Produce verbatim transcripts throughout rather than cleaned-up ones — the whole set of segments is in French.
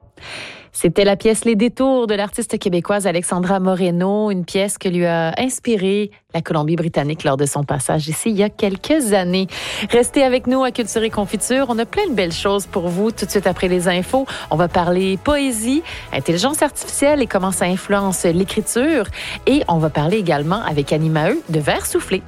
C'était la pièce Les Détours de l'artiste québécoise Alexandra Moreno, une pièce que lui a inspiré la Colombie-Britannique lors de son passage ici il y a quelques années. Restez avec nous à Culture et Confiture. On a plein de belles choses pour vous tout de suite après les infos. On va parler poésie, intelligence artificielle et comment ça influence l'écriture. Et on va parler également avec Annie Maheu de Vers soufflés.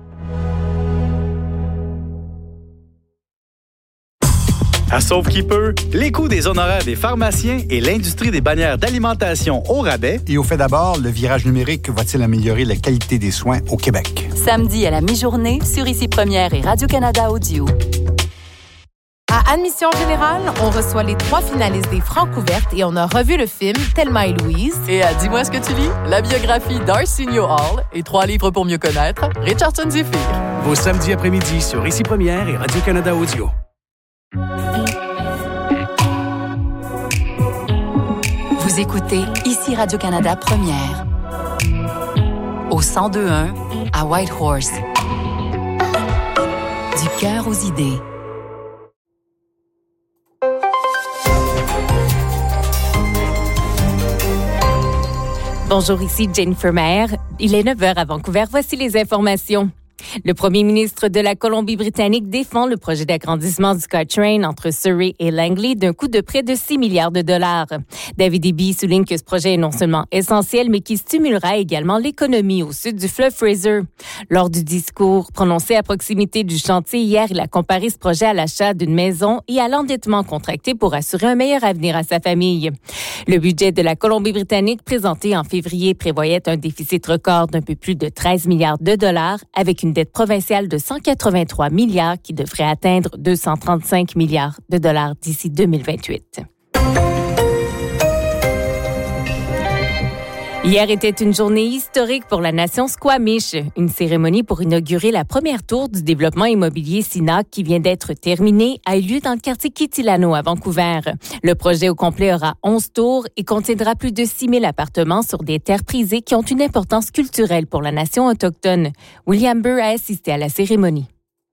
À Sauve qui peut, les coûts des honoraires des pharmaciens et l'industrie des bannières d'alimentation au rabais. Et au fait d'abord, le virage numérique va-t-il améliorer la qualité des soins au Québec? Samedi à la mi-journée sur Ici Première et Radio-Canada Audio. À Admission Générale, on reçoit les trois finalistes des Francouvertes et on a revu le film Thelma et Louise. Et à Dis-moi ce que tu lis, la biographie d'Arsenio Hall et trois livres pour mieux connaître, Richardson Zephyr. Vos samedis après-midi sur Ici Première et Radio-Canada Audio. Vous écoutez Ici Radio-Canada Première. Au cent deux point un à Whitehorse. Du cœur aux idées. Bonjour, ici Jennifer Maher. Il est neuf heures à Vancouver. Voici les informations. Le premier ministre de la Colombie-Britannique défend le projet d'agrandissement du SkyTrain entre Surrey et Langley d'un coût de près de six milliards de dollars. David Eby souligne que ce projet est non seulement essentiel, mais qui stimulera également l'économie au sud du fleuve Fraser. Lors du discours prononcé à proximité du chantier hier, il a comparé ce projet à l'achat d'une maison et à l'endettement contracté pour assurer un meilleur avenir à sa famille. Le budget de la Colombie-Britannique présenté en février prévoyait un déficit record d'un peu plus de treize milliards de dollars avec une dette provinciale de cent quatre-vingt-trois milliards qui devrait atteindre deux cent trente-cinq milliards de dollars d'ici deux mille vingt-huit. Hier était une journée historique pour la nation Squamish, une cérémonie pour inaugurer la première tour du développement immobilier Sinac qui vient d'être terminée a eu lieu dans le quartier Kitilano à Vancouver. Le projet au complet aura onze tours et contiendra plus de six mille appartements sur des terres prisées qui ont une importance culturelle pour la nation autochtone. William Burr a assisté à la cérémonie.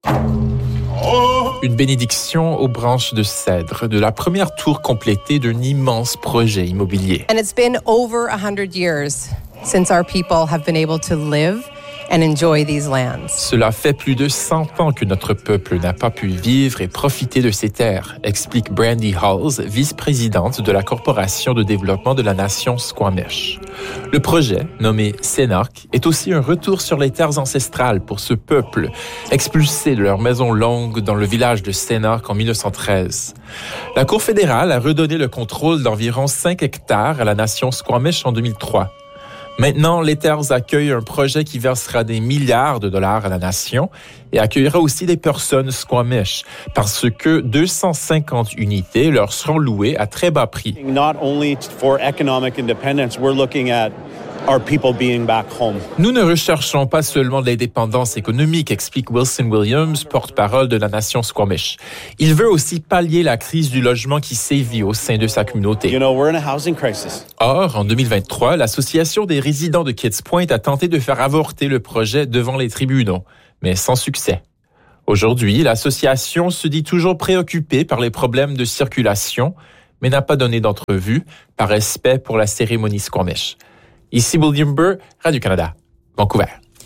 Une bénédiction aux branches de cèdre de la première tour complétée d'un immense projet immobilier. And it's been over one hundred years since our people have been able to live and enjoy these lands. Cela fait plus de cent ans que notre peuple n'a pas pu vivre et profiter de ces terres, explique Brandy Halls, vice-présidente de la Corporation de développement de la nation Squamish. Le projet, nommé Sinac, est aussi un retour sur les terres ancestrales pour ce peuple, expulsé de leur maison longue dans le village de Sinac en dix-neuf cent treize. La Cour fédérale a redonné le contrôle d'environ cinq hectares à la nation Squamish en deux mille trois. Maintenant, les terres accueillent un projet qui versera des milliards de dollars à la nation et accueillera aussi des personnes Squamish parce que deux cent cinquante unités leur seront louées à très bas prix. Not only for economic independence, we're looking at our people being back home. Nous ne recherchons pas seulement de l'indépendance économique, explique Wilson Williams, porte-parole de la nation Squamish. Il veut aussi pallier la crise du logement qui sévit au sein de sa communauté. You know, we're in a housing crisis. Or, en deux mille vingt-trois, l'Association des résidents de Kids Point a tenté de faire avorter le projet devant les tribunaux, mais sans succès. Aujourd'hui, l'association se dit toujours préoccupée par les problèmes de circulation, mais n'a pas donné d'entrevue par respect pour la cérémonie Squamish. Ici William Burr, Radio-Canada, Vancouver.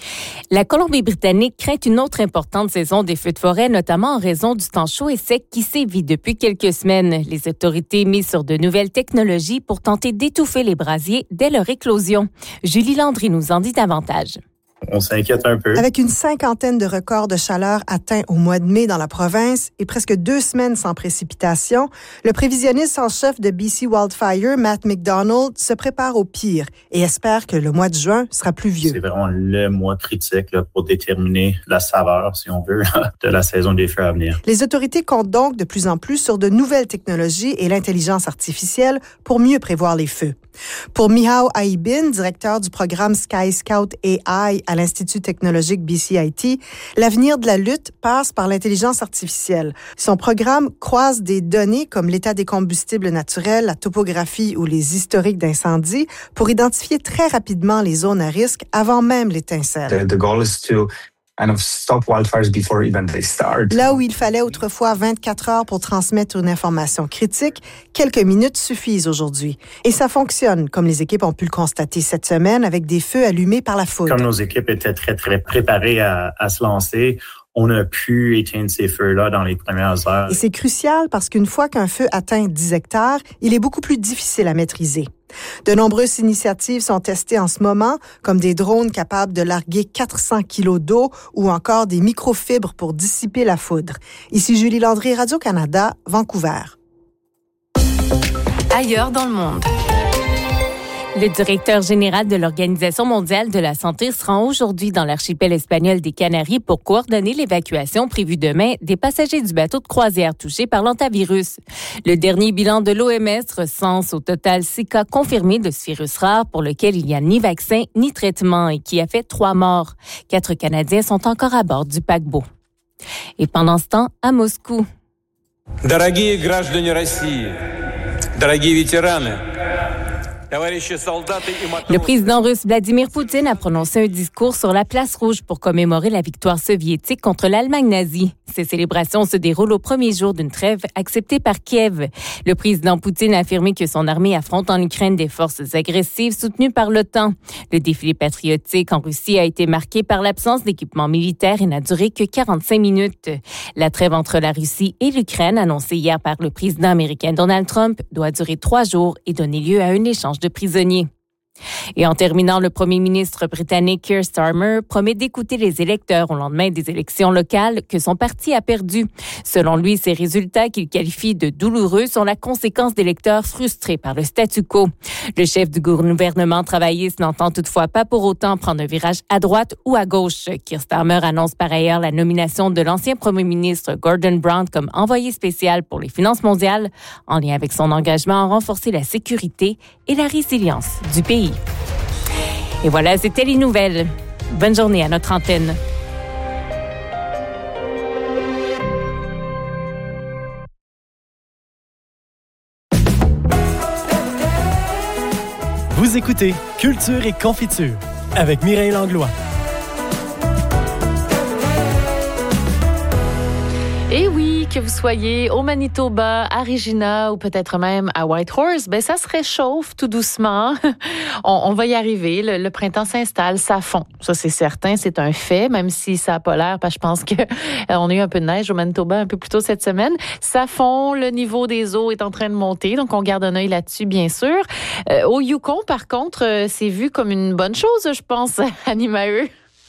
La Colombie-Britannique craint une autre importante saison des feux de forêt, notamment en raison du temps chaud et sec qui sévit depuis quelques semaines. Les autorités misent sur de nouvelles technologies pour tenter d'étouffer les brasiers dès leur éclosion. Julie Landry nous en dit davantage. On s'inquiète un peu. Avec une cinquantaine de records de chaleur atteints au mois de mai dans la province et presque deux semaines sans précipitation, le prévisionniste en chef de B C Wildfire, Matt McDonald, se prépare au pire et espère que le mois de juin sera pluvieux. C'est vraiment le mois critique là, pour déterminer la saveur, si on veut, de la saison des feux à venir. Les autorités comptent donc de plus en plus sur de nouvelles technologies et l'intelligence artificielle pour mieux prévoir les feux. Pour Mihao Aibin, directeur du programme Sky Scout A I à l'Institut technologique B C I T, l'avenir de la lutte passe par l'intelligence artificielle. Son programme croise des données comme l'état des combustibles naturels, la topographie ou les historiques d'incendie pour identifier très rapidement les zones à risque avant même l'étincelle. The, the goal is to kind of stop wildfires before even they start. Là où il fallait autrefois vingt-quatre heures pour transmettre une information critique, quelques minutes suffisent aujourd'hui. Et ça fonctionne, comme les équipes ont pu le constater cette semaine avec des feux allumés par la foudre. Comme nos équipes étaient très, très préparées à, à se lancer, on a pu éteindre ces feux-là dans les premières heures. Et c'est crucial parce qu'une fois qu'un feu atteint dix hectares, il est beaucoup plus difficile à maîtriser. De nombreuses initiatives sont testées en ce moment, comme des drones capables de larguer quatre cents kilos d'eau ou encore des microfibres pour dissiper la foudre. Ici Julie Landry, Radio-Canada, Vancouver. Ailleurs dans le monde. Le directeur général de l'Organisation mondiale de la santé se rend aujourd'hui dans l'archipel espagnol des Canaries pour coordonner l'évacuation prévue demain des passagers du bateau de croisière touchés par l'hantavirus. Le dernier bilan de l'O M S recense au total six cas confirmés de ce virus rare pour lequel il n'y a ni vaccin ni traitement et qui a fait trois morts. Quatre Canadiens sont encore à bord du paquebot. Et pendant ce temps, à Moscou. Дорогие граждане России, дорогие ветераны, Le président russe Vladimir Poutine a prononcé un discours sur la place rouge pour commémorer la victoire soviétique contre l'Allemagne nazie. Ces célébrations se déroulent au premier jour d'une trêve acceptée par Kiev. Le président Poutine a affirmé que son armée affronte en Ukraine des forces agressives soutenues par l'OTAN. Le défilé patriotique en Russie a été marqué par l'absence d'équipement militaire et n'a duré que quarante-cinq minutes. La trêve entre la Russie et l'Ukraine, annoncée hier par le président américain Donald Trump, doit durer trois jours et donner lieu à un échange de prisonniers. Et en terminant, le premier ministre britannique Keir Starmer promet d'écouter les électeurs au lendemain des élections locales que son parti a perdues. Selon lui, ces résultats qu'il qualifie de douloureux sont la conséquence d'électeurs frustrés par le statu quo. Le chef du gouvernement travailliste n'entend toutefois pas pour autant prendre un virage à droite ou à gauche. Keir Starmer annonce par ailleurs la nomination de l'ancien premier ministre Gordon Brown comme envoyé spécial pour les finances mondiales, en lien avec son engagement à renforcer la sécurité et la résilience du pays. Et voilà, c'était les nouvelles. Bonne journée à notre antenne. Vous écoutez Culture et Confiture avec Mireille Langlois. Et oui, que vous soyez au Manitoba, à Regina ou peut-être même à Whitehorse, ben ça se réchauffe tout doucement. on, on va y arriver. Le, le printemps s'installe, ça fond. Ça, c'est certain, c'est un fait, même si ça n'a pas l'air, parce que je pense que euh, on a eu un peu de neige au Manitoba un peu plus tôt cette semaine. Ça fond, le niveau des eaux est en train de monter, donc on garde un œil là-dessus, bien sûr. Euh, au Yukon, par contre, euh, c'est vu comme une bonne chose, je pense, Annie Maheu.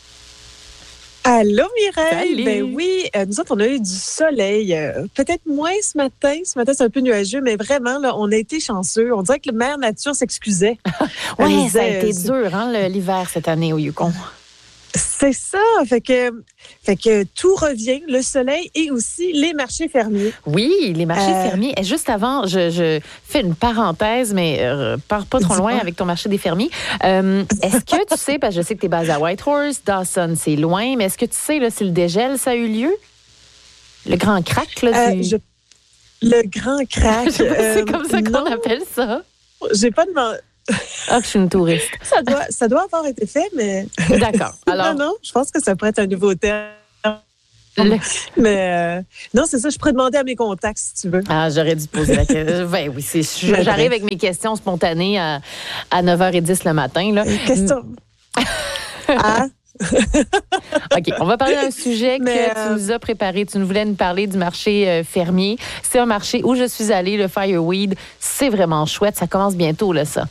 Allô Mireille, Salut. Ben oui, euh, nous autres on a eu du soleil, euh, peut-être moins ce matin, ce matin c'est un peu nuageux, mais vraiment là on a été chanceux, on dirait que le mère nature s'excusait. Oui, ça a été euh, dur hein, le, l'hiver cette année au Yukon. C'est ça, fait que, fait que tout revient, le soleil et aussi les marchés fermiers. Oui, les marchés Euh, fermiers. Et juste avant, je, je fais une parenthèse, mais euh, pars pas trop Dis-moi. loin avec ton marché des fermiers. Euh, est-ce que tu sais, parce que je sais que tu es basé à Whitehorse, Dawson, c'est loin, mais est-ce que tu sais là, si le dégel, ça a eu lieu? Le grand crack, là, euh, du... je- le grand crack. Je sais pas, c'est euh, comme ça qu'on non, appelle ça. J'ai pas demandé. Ah, je suis une touriste. Ça doit, ça doit avoir été fait, mais. D'accord. Alors, non, non, je pense que ça pourrait être un nouveau terme. le- Mais euh, non, c'est ça, je pourrais demander à mes contacts si tu veux. Ah, j'aurais dû poser la question. Ben oui, c'est, je- Ben, j'arrive bref. avec mes questions spontanées à, à neuf heures dix le matin. Là. Question. Ah, OK, on va parler d'un sujet Mais, que euh, tu nous as préparé. Tu nous voulais nous parler du marché euh, fermier. C'est un marché où je suis allée, le Fireweed. C'est vraiment chouette. Ça commence bientôt, là, ça.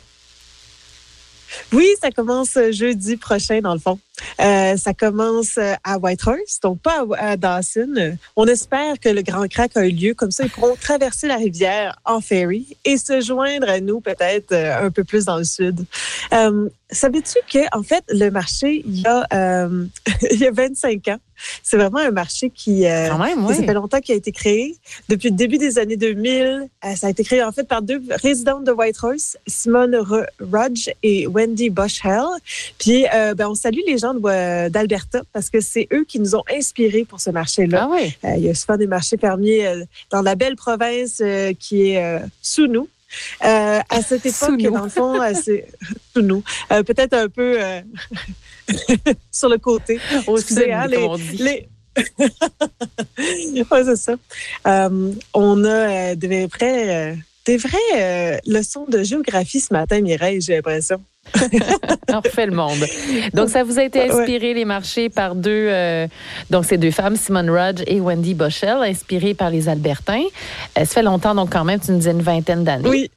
oui, ça commence jeudi prochain, dans le fond. Euh, ça commence euh, à Whitehorse, donc pas à, à Dawson. On espère que le grand crack a eu lieu. Comme ça, ils pourront traverser la rivière en ferry et se joindre à nous peut-être euh, un peu plus dans le sud. Euh, savais-tu que, en fait, le marché, il y a, euh, il y a vingt-cinq ans, c'est vraiment un marché qui, euh, Quand même, ça oui. fait longtemps qu'il a été créé. Depuis le début des années deux mille, euh, ça a été créé en fait par deux résidentes de Whitehorse, Simone Ro- Rudge et Wendy Bushell. Puis, euh, ben, on salue les gens de, euh, d'Alberta parce que c'est eux qui nous ont inspirés pour ce marché-là. Ah oui. Euh, il y a souvent des marchés fermiers euh, dans la belle province euh, qui est euh, sous nous. Euh, à cette époque, Sous dans le fond, euh, c'est sous nous. Euh, peut-être un peu euh, sur le côté. Au Excusez, sud, hein, comme les, on dit. les... ouais, c'est ça. Euh, on a euh, des vraies, euh, des vraies euh, leçons de géographie ce matin, Mireille, j'ai l'impression. On refait le monde. Donc, ça vous a été inspiré, ouais. les marchés, par deux, euh, donc ces deux femmes, Simone Rudge et Wendy Boschel, inspirées par les Albertains. Euh, ça fait longtemps, donc quand même, tu nous disais une vingtaine d'années. Oui.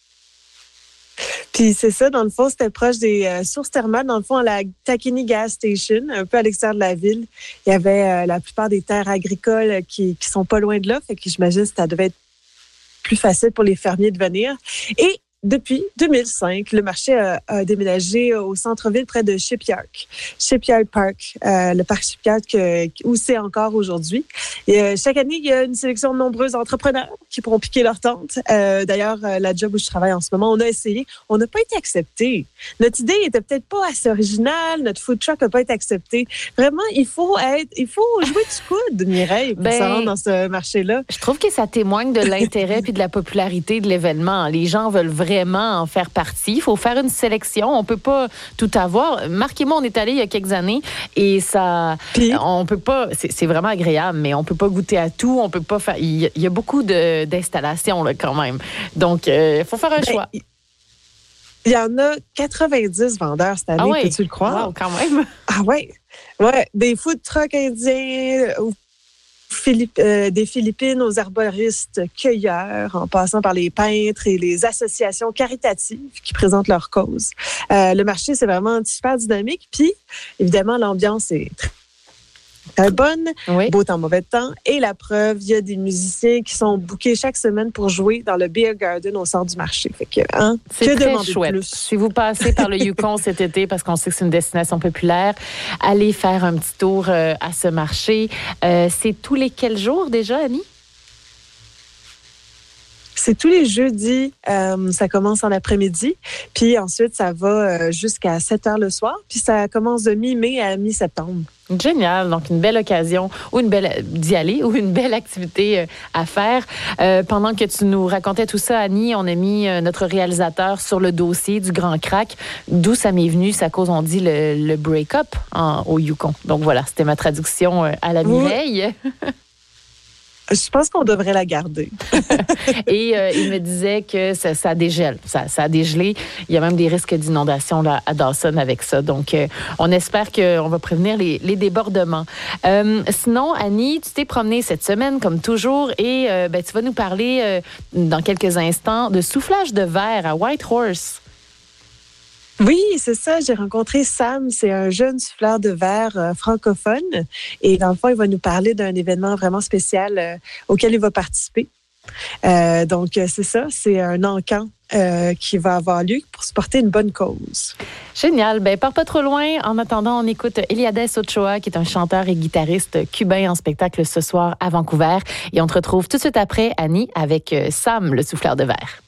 Puis c'est ça, dans le fond, c'était proche des euh, sources thermales, dans le fond, à la Takini Gas Station, un peu à l'extérieur de la ville. Il y avait euh, la plupart des terres agricoles qui, qui sont pas loin de là, fait que j'imagine que ça devait être plus facile pour les fermiers de venir. Et depuis deux mille cinq, le marché a, a déménagé au centre-ville près de Shipyard. Shipyard Park, euh, le parc Shipyard que, où c'est encore aujourd'hui. Et, euh, chaque année, il y a une sélection de nombreux entrepreneurs qui pourront piquer leur tente. Euh, d'ailleurs, euh, la job où je travaille en ce moment, on a essayé. On n'a pas été accepté. Notre idée était peut-être pas assez originale. Notre food truck n'a pas été accepté. Vraiment, il faut être, il faut jouer du coude, Mireille, pour ben, se rendre dans ce marché-là. Je trouve que ça témoigne de l'intérêt puis de la popularité de l'événement. Les gens veulent vraiment vraiment en faire partie. Il faut faire une sélection. On peut pas tout avoir. Marc et moi, on est allés il y a quelques années et ça, Puis? on peut pas, c'est, c'est vraiment agréable, mais on peut pas goûter à tout. On peut pas faire, il y, il y a beaucoup de, d'installations, là, quand même. Donc, il euh, faut faire un ben, choix. Il y en a quatre-vingt-dix vendeurs cette année, ah oui? Peux-tu le croire? Wow, quand même. Ah oui? Ouais, des food trucks indiens, Philippe, euh, des Philippines aux arboristes cueilleurs, en passant par les peintres et les associations caritatives qui présentent leur cause. Euh, le marché, c'est vraiment super dynamique. Puis, évidemment, l'ambiance est très très bonne, oui. Beau temps, mauvais temps. Et la preuve, il y a des musiciens qui sont bookés chaque semaine pour jouer dans le Beer Garden au centre du marché. Fait que, hein, c'est que très chouette. Plus? Si vous passez par le Yukon cet été, parce qu'on sait que c'est une destination populaire, allez faire un petit tour euh, à ce marché. Euh, c'est tous les quels jours déjà, Annie? C'est tous les jeudis. Euh, ça commence en après-midi. Puis ensuite, ça va euh, jusqu'à sept heures le soir. Puis ça commence de mi-mai à mi-septembre. Génial. Donc, une belle occasion ou une belle d'y aller ou une belle activité euh, à faire. Euh, pendant que tu nous racontais tout ça, Annie, on a mis euh, notre réalisateur sur le dossier du Grand Crack. D'où ça m'est venu, ça cause, on dit, le, le break-up en, au Yukon. Donc, voilà, c'était ma traduction euh, à la Mireille. Oui. Je pense qu'on devrait la garder. Et euh, il me disait que ça, ça dégèle, ça, ça a dégelé. Il y a même des risques d'inondation là, à Dawson avec ça. Donc, euh, on espère qu'on va prévenir les, les débordements. Euh, sinon, Annie, tu t'es promenée cette semaine, comme toujours, et euh, ben, tu vas nous parler euh, dans quelques instants de soufflage de verre à Whitehorse. Oui, c'est ça. J'ai rencontré Sam. C'est un jeune souffleur de verre euh, francophone. Et dans le fond, il va nous parler d'un événement vraiment spécial euh, auquel il va participer. Euh, donc, c'est ça. C'est un encan euh, qui va avoir lieu pour supporter une bonne cause. Génial. Ben, pars pas trop loin. En attendant, on écoute Eliades Ochoa, qui est un chanteur et guitariste cubain en spectacle ce soir à Vancouver. Et on te retrouve tout de suite après, Annie, avec Sam, le souffleur de verre.